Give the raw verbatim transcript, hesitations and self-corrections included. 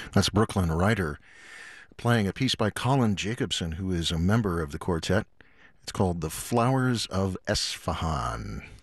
That's Brooklyn Ryder playing a piece by Colin Jacobson, who is a member of the quartet. It's called The Flowers of Esfahan.